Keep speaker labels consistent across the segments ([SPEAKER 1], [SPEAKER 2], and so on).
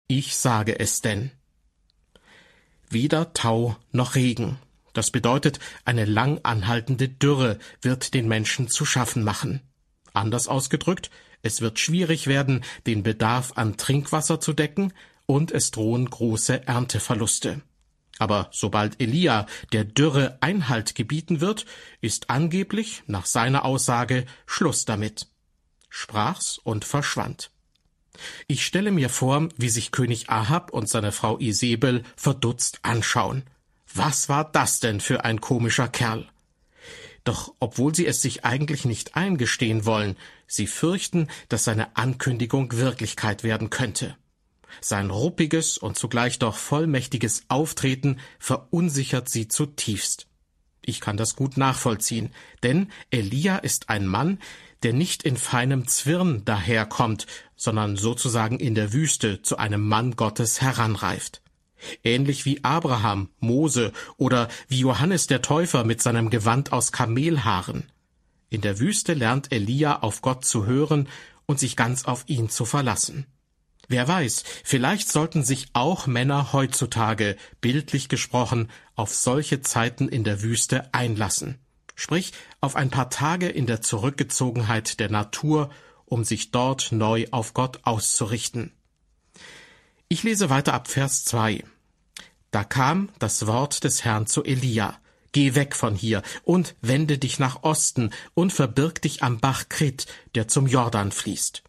[SPEAKER 1] Ich sage es denn. Weder Tau noch Regen. Das bedeutet, eine lang anhaltende Dürre wird den Menschen zu schaffen machen. Anders ausgedrückt, es wird schwierig werden, den Bedarf an Trinkwasser zu decken, und es drohen große Ernteverluste. Aber sobald Elia der Dürre Einhalt gebieten wird, ist angeblich, nach seiner Aussage, Schluss damit. Sprach's und verschwand. Ich stelle mir vor, wie sich König Ahab und seine Frau Isebel verdutzt anschauen. Was war das denn für ein komischer Kerl? Doch obwohl sie es sich eigentlich nicht eingestehen wollen, sie fürchten, dass seine Ankündigung Wirklichkeit werden könnte. Sein ruppiges und zugleich doch vollmächtiges Auftreten verunsichert sie zutiefst. Ich kann das gut nachvollziehen, denn Elia ist ein Mann, der nicht in feinem Zwirn daherkommt, sondern sozusagen in der Wüste zu einem Mann Gottes heranreift. Ähnlich wie Abraham, Mose oder wie Johannes der Täufer mit seinem Gewand aus Kamelhaaren. In der Wüste lernt Elia auf Gott zu hören und sich ganz auf ihn zu verlassen. Wer weiß, vielleicht sollten sich auch Männer heutzutage, bildlich gesprochen, auf solche Zeiten in der Wüste einlassen. Sprich, auf ein paar Tage in der Zurückgezogenheit der Natur, um sich dort neu auf Gott auszurichten. Ich lese weiter ab Vers 2. Da kam das Wort des Herrn zu Elia: Geh weg von hier und wende dich nach Osten und verbirg dich am Bach Krit, der zum Jordan fließt.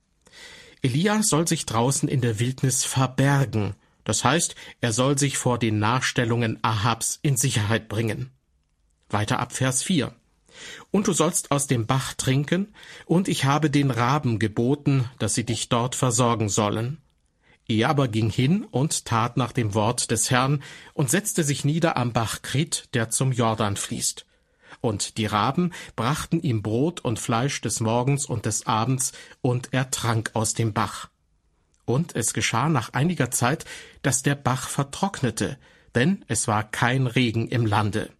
[SPEAKER 1] Elia soll sich draußen in der Wildnis verbergen, das heißt, er soll sich vor den Nachstellungen Ahabs in Sicherheit bringen. Weiter ab Vers 4. Und du sollst aus dem Bach trinken, und ich habe den Raben geboten, dass sie dich dort versorgen sollen. Er aber ging hin und tat nach dem Wort des Herrn und setzte sich nieder am Bach Krit, der zum Jordan fließt. Und die Raben brachten ihm Brot und Fleisch des Morgens und des Abends, und er trank aus dem Bach. Und es geschah nach einiger Zeit, dass der Bach vertrocknete, denn es war kein Regen im Lande.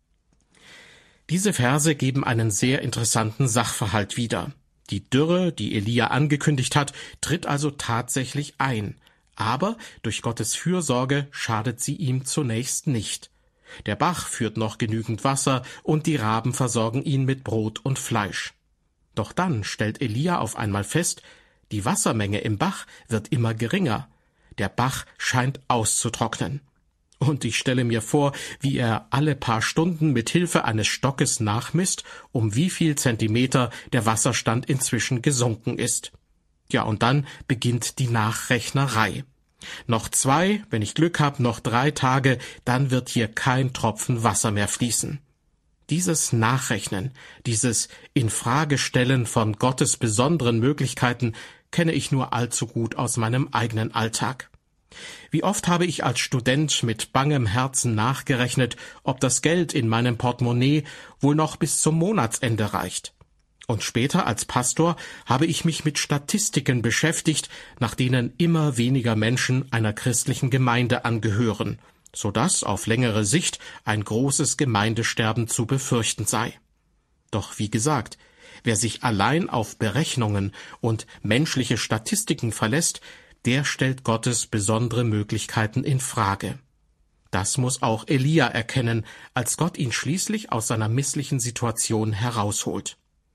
[SPEAKER 1] Diese Verse geben einen sehr interessanten Sachverhalt wieder. Die Dürre, die Elia angekündigt hat, tritt also tatsächlich ein. Aber durch Gottes Fürsorge schadet sie ihm zunächst nicht. Der Bach führt noch genügend Wasser und die Raben versorgen ihn mit Brot und Fleisch. Doch dann stellt Elia auf einmal fest, die Wassermenge im Bach wird immer geringer. Der Bach scheint auszutrocknen. Und ich stelle mir vor, wie er alle paar Stunden mit Hilfe eines Stockes nachmisst, um wie viel Zentimeter der Wasserstand inzwischen gesunken ist. Ja, und dann beginnt die Nachrechnerei. Noch 2, wenn ich Glück habe, noch 3 Tage, dann wird hier kein Tropfen Wasser mehr fließen. Dieses Nachrechnen, dieses Infragestellen von Gottes besonderen Möglichkeiten kenne ich nur allzu gut aus meinem eigenen Alltag. Wie oft habe ich als Student mit bangem Herzen nachgerechnet, ob das Geld in meinem Portemonnaie wohl noch bis zum Monatsende reicht. Und später als Pastor habe ich mich mit Statistiken beschäftigt, nach denen immer weniger Menschen einer christlichen Gemeinde angehören, sodass auf längere Sicht ein großes Gemeindesterben zu befürchten sei. Doch wie gesagt, wer sich allein auf Berechnungen und menschliche Statistiken verlässt, der stellt Gottes besondere Möglichkeiten in Frage. Das muss auch Elia erkennen, als Gott ihn schließlich aus seiner misslichen Situation herausholt.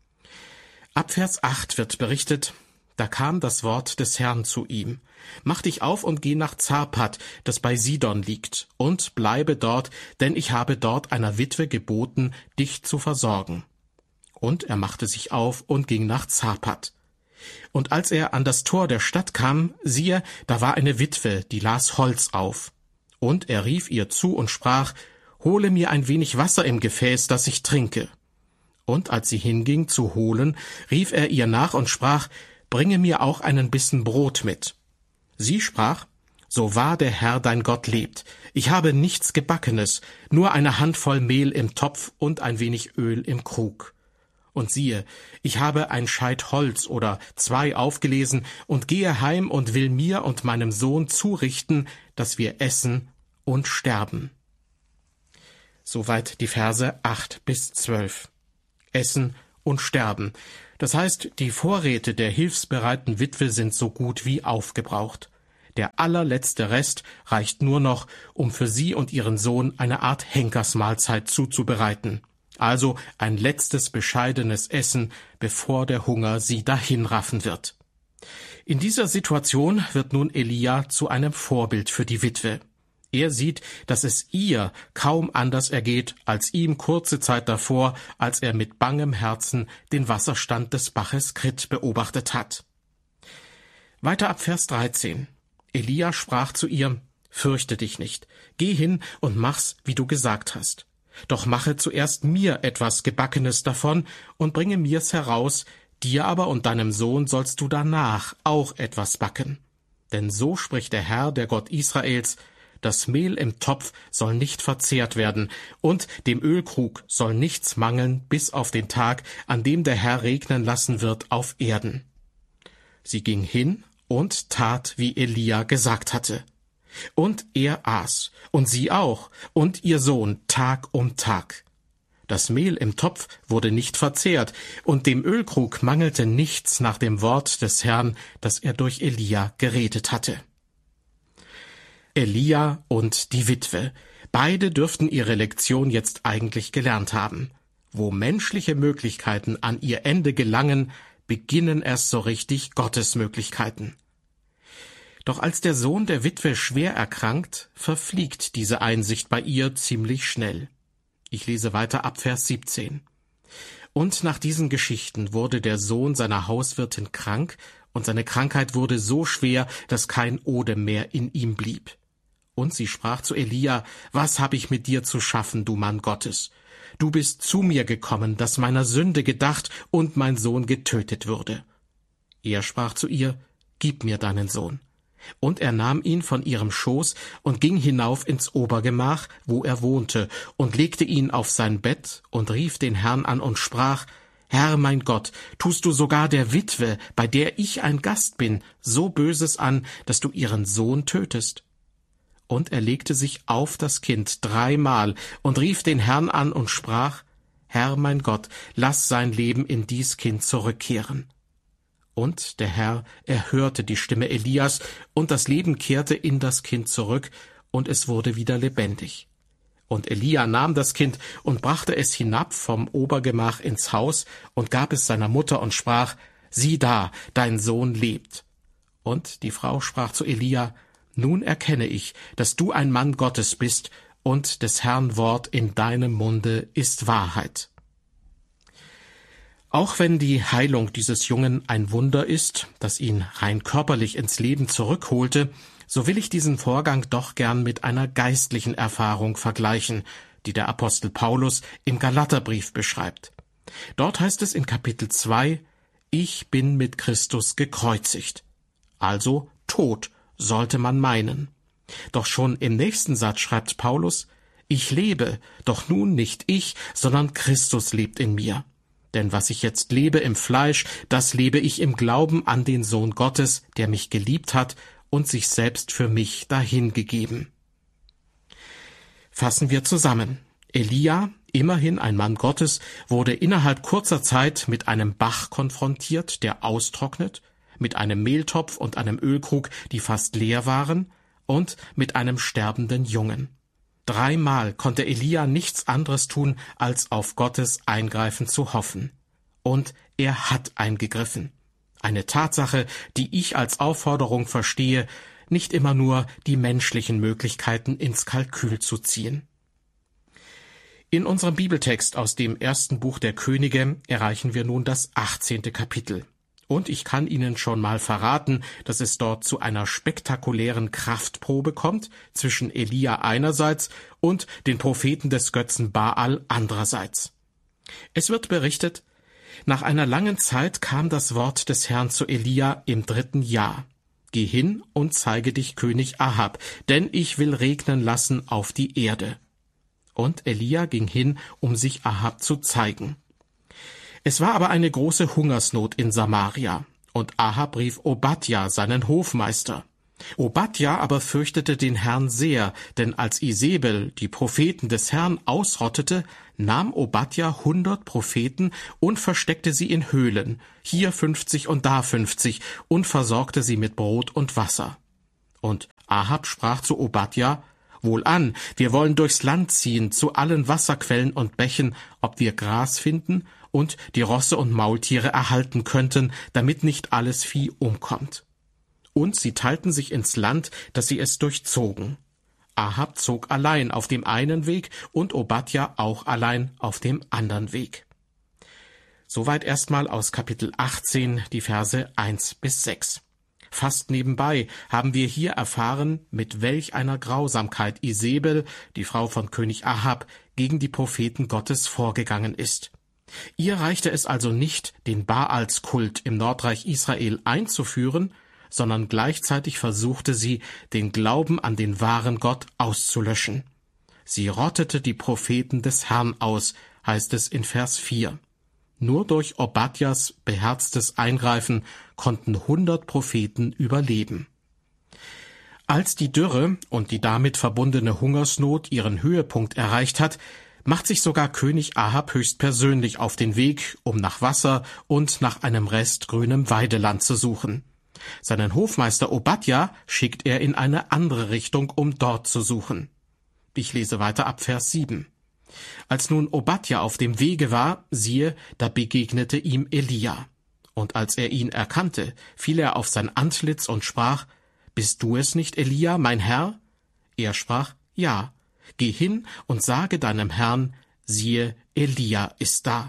[SPEAKER 1] Ab Vers 8 wird berichtet: Da kam das Wort des Herrn zu ihm: Mach dich auf und geh nach Zarpat, das bei Sidon liegt, und bleibe dort, denn ich habe dort einer Witwe geboten, dich zu versorgen. Und er machte sich auf und ging nach Zarpat. Und als er an das Tor der Stadt kam, siehe, da war eine Witwe, die las Holz auf. Und er rief ihr zu und sprach: Hole mir ein wenig Wasser im Gefäß, dass ich trinke. Und als sie hinging zu holen, rief er ihr nach und sprach: Bringe mir auch einen Bissen Brot mit. Sie sprach: So wahr der Herr dein Gott lebt, ich habe nichts Gebackenes, nur eine Handvoll Mehl im Topf und ein wenig Öl im Krug. Und siehe, ich habe ein Scheit Holz oder 2 aufgelesen und gehe heim und will mir und meinem Sohn zurichten, dass wir essen und sterben. Soweit die Verse 8 bis 12. Essen und sterben. Das heißt, die Vorräte der hilfsbereiten Witwe sind so gut wie aufgebraucht. Der allerletzte Rest reicht nur noch, um für sie und ihren Sohn eine Art Henkersmahlzeit zuzubereiten. Also ein letztes bescheidenes Essen, bevor der Hunger sie dahinraffen wird. In dieser Situation wird nun Elia zu einem Vorbild für die Witwe. Er sieht, dass es ihr kaum anders ergeht als ihm kurze Zeit davor, als er mit bangem Herzen den Wasserstand des Baches Krit beobachtet hat. Weiter ab Vers 13. Elia sprach zu ihr: Fürchte dich nicht, geh hin und mach's, wie du gesagt hast. Doch mache zuerst mir etwas Gebackenes davon und bringe mir's heraus, dir aber und deinem Sohn sollst du danach auch etwas backen. Denn so spricht der Herr, der Gott Israels: Das Mehl im Topf soll nicht verzehrt werden, und dem Ölkrug soll nichts mangeln bis auf den Tag, an dem der Herr regnen lassen wird auf Erden. Sie ging hin und tat, wie Elia gesagt hatte. Und er aß, und sie auch, und ihr Sohn Tag um Tag. Das Mehl im Topf wurde nicht verzehrt, und dem Ölkrug mangelte nichts nach dem Wort des Herrn, das er durch Elia geredet hatte. Elia und die Witwe, beide dürften ihre Lektion jetzt eigentlich gelernt haben. Wo menschliche Möglichkeiten an ihr Ende gelangen, beginnen erst so richtig Gottes Möglichkeiten. Doch als der Sohn der Witwe schwer erkrankt, verfliegt diese Einsicht bei ihr ziemlich schnell. Ich lese weiter ab Vers 17. Und nach diesen Geschichten wurde der Sohn seiner Hauswirtin krank, und seine Krankheit wurde so schwer, dass kein Odem mehr in ihm blieb. Und sie sprach zu Elia: Was habe ich mit dir zu schaffen, du Mann Gottes? Du bist zu mir gekommen, dass meiner Sünde gedacht und mein Sohn getötet würde. Er sprach zu ihr: Gib mir deinen Sohn. Und er nahm ihn von ihrem Schoß und ging hinauf ins Obergemach, wo er wohnte, und legte ihn auf sein Bett und rief den Herrn an und sprach: Herr mein Gott, tust du sogar der Witwe, bei der ich ein Gast bin, so Böses an, dass du ihren Sohn tötest? Und er legte sich auf das Kind 3-mal und rief den Herrn an und sprach: Herr mein Gott, lass sein Leben in dies Kind zurückkehren. Und der Herr erhörte die Stimme Elias, und das Leben kehrte in das Kind zurück, und es wurde wieder lebendig. Und Elia nahm das Kind und brachte es hinab vom Obergemach ins Haus und gab es seiner Mutter und sprach: Sieh da, dein Sohn lebt. Und die Frau sprach zu Elia: Nun erkenne ich, dass du ein Mann Gottes bist, und des Herrn Wort in deinem Munde ist Wahrheit. Auch wenn die Heilung dieses Jungen ein Wunder ist, das ihn rein körperlich ins Leben zurückholte, so will ich diesen Vorgang doch gern mit einer geistlichen Erfahrung vergleichen, die der Apostel Paulus im Galaterbrief beschreibt. Dort heißt es in Kapitel 2: Ich bin mit Christus gekreuzigt. Also tot, sollte man meinen. Doch schon im nächsten Satz schreibt Paulus: Ich lebe, doch nun nicht ich, sondern Christus lebt in mir. Denn was ich jetzt lebe im Fleisch, das lebe ich im Glauben an den Sohn Gottes, der mich geliebt hat und sich selbst für mich dahingegeben. Fassen wir zusammen. Elia, immerhin ein Mann Gottes, wurde innerhalb kurzer Zeit mit einem Bach konfrontiert, der austrocknet, mit einem Mehltopf und einem Ölkrug, die fast leer waren, und mit einem sterbenden Jungen. 3-mal konnte Elia nichts anderes tun, als auf Gottes Eingreifen zu hoffen. Und er hat eingegriffen. Eine Tatsache, die ich als Aufforderung verstehe, nicht immer nur die menschlichen Möglichkeiten ins Kalkül zu ziehen. In unserem Bibeltext aus dem 1. Buch der Könige erreichen wir nun das 18. Kapitel. Und ich kann Ihnen schon mal verraten, dass es dort zu einer spektakulären Kraftprobe kommt zwischen Elia einerseits und den Propheten des Götzen Baal andererseits. Es wird berichtet: Nach einer langen Zeit kam das Wort des Herrn zu Elia im 3. Jahr. Geh hin und zeige dich König Ahab, denn ich will regnen lassen auf die Erde. Und Elia ging hin, um sich Ahab zu zeigen. Es war aber eine große Hungersnot in Samaria, und Ahab rief Obadja, seinen Hofmeister. Obadja aber fürchtete den Herrn sehr, denn als Isebel die Propheten des Herrn ausrottete, nahm Obadja 100 Propheten und versteckte sie in Höhlen, hier 50 und da 50, und versorgte sie mit Brot und Wasser. Und Ahab sprach zu Obadja: Wohlan, wir wollen durchs Land ziehen, zu allen Wasserquellen und Bächen, ob wir Gras finden und die Rosse und Maultiere erhalten könnten, damit nicht alles Vieh umkommt. Und sie teilten sich ins Land, dass sie es durchzogen. Ahab zog allein auf dem einen Weg und Obadja auch allein auf dem anderen Weg. Soweit erstmal aus Kapitel 18, die Verse 1-6. Fast nebenbei haben wir hier erfahren, mit welch einer Grausamkeit Isebel, die Frau von König Ahab, gegen die Propheten Gottes vorgegangen ist. Ihr reichte es also nicht, den Baalskult im Nordreich Israel einzuführen, sondern gleichzeitig versuchte sie, den Glauben an den wahren Gott auszulöschen. Sie rottete die Propheten des Herrn aus, heißt es in Vers 4. Nur durch Obadjas beherztes Eingreifen konnten 100 Propheten überleben. Als die Dürre und die damit verbundene Hungersnot ihren Höhepunkt erreicht hat, macht sich sogar König Ahab höchstpersönlich auf den Weg, um nach Wasser und nach einem Rest grünem Weideland zu suchen. Seinen Hofmeister Obadja schickt er in eine andere Richtung, um dort zu suchen. Ich lese weiter ab Vers 7. Als nun Obadja auf dem Wege war, siehe, da begegnete ihm Elia. Und als er ihn erkannte, fiel er auf sein Antlitz und sprach: Bist du es nicht, Elia, mein Herr? Er sprach: Ja. Geh hin und sage deinem Herrn, siehe, Elia ist da.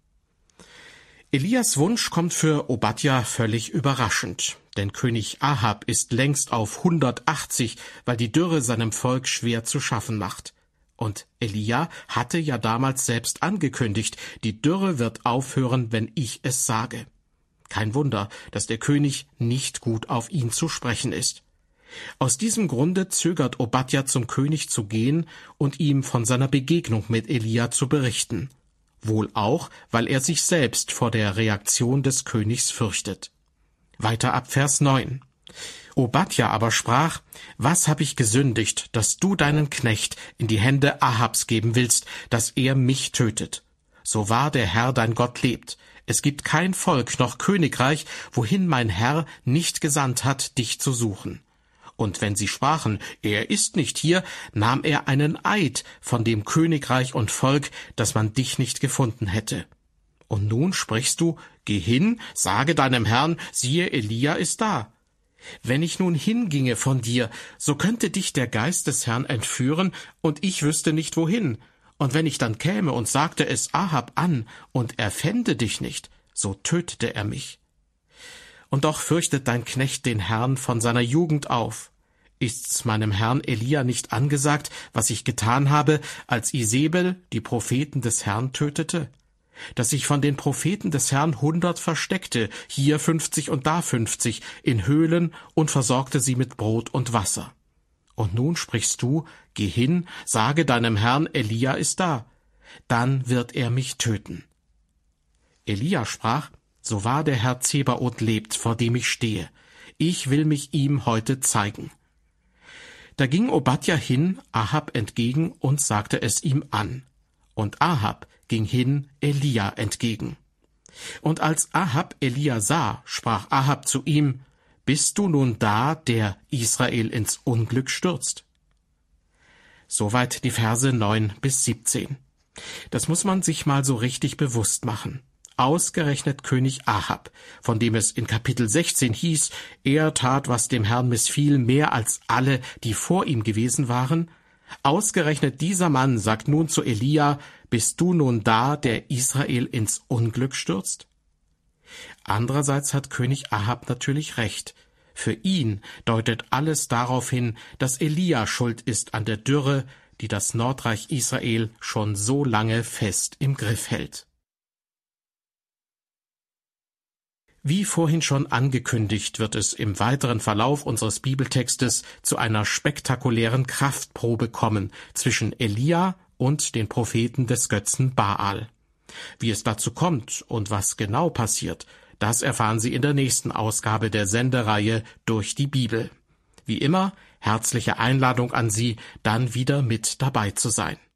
[SPEAKER 1] Elias Wunsch kommt für Obadja völlig überraschend, denn König Ahab ist längst auf 180, weil die Dürre seinem Volk schwer zu schaffen macht. Und Elia hatte ja damals selbst angekündigt, die Dürre wird aufhören, wenn ich es sage. Kein Wunder, dass der König nicht gut auf ihn zu sprechen ist. Aus diesem Grunde zögert Obadja zum König zu gehen und ihm von seiner Begegnung mit Elia zu berichten. Wohl auch, weil er sich selbst vor der Reaktion des Königs fürchtet. Weiter ab Vers 9. Obadja aber sprach: Was habe ich gesündigt, dass du deinen Knecht in die Hände Ahabs geben willst, dass er mich tötet? So wahr der Herr dein Gott lebt. Es gibt kein Volk noch Königreich, wohin mein Herr nicht gesandt hat, dich zu suchen. Und wenn sie sprachen, er ist nicht hier, nahm er einen Eid von dem Königreich und Volk, dass man dich nicht gefunden hätte. Und nun sprichst du: Geh hin, sage deinem Herrn, siehe, Elia ist da. Wenn ich nun hinginge von dir, so könnte dich der Geist des Herrn entführen, und ich wüsste nicht wohin. Und wenn ich dann käme und sagte es Ahab an, und er fände dich nicht, so tötete er mich. Und doch fürchtet dein Knecht den Herrn von seiner Jugend auf. Ist's meinem Herrn Elia nicht angesagt, was ich getan habe, als Isebel die Propheten des Herrn tötete? Dass ich von den Propheten des Herrn 100 versteckte, hier 50 und da 50, in Höhlen und versorgte sie mit Brot und Wasser. Und nun sprichst du: Geh hin, sage deinem Herrn, Elia ist da. Dann wird er mich töten. Elia sprach: So wahr der Herr Zebaoth lebt, vor dem ich stehe. Ich will mich ihm heute zeigen. Da ging Obadja hin, Ahab entgegen, und sagte es ihm an. Und Ahab ging hin Elia entgegen. Und als Ahab Elia sah, sprach Ahab zu ihm: Bist du nun da, der Israel ins Unglück stürzt? Soweit die Verse 9-17. Das muss man sich mal so richtig bewusst machen. Ausgerechnet König Ahab, von dem es in Kapitel 16 hieß, er tat, was dem Herrn missfiel, mehr als alle, die vor ihm gewesen waren. Ausgerechnet dieser Mann sagt nun zu Elia: Bist du nun da, der Israel ins Unglück stürzt? Andererseits hat König Ahab natürlich recht. Für ihn deutet alles darauf hin, dass Elia schuld ist an der Dürre, die das Nordreich Israel schon so lange fest im Griff hält. Wie vorhin schon angekündigt, wird es im weiteren Verlauf unseres Bibeltextes zu einer spektakulären Kraftprobe kommen zwischen Elia und den Propheten des Götzen Baal. Wie es dazu kommt und was genau passiert, das erfahren Sie in der nächsten Ausgabe der Sendereihe Durch die Bibel. Wie immer, herzliche Einladung an Sie, dann wieder mit dabei zu sein.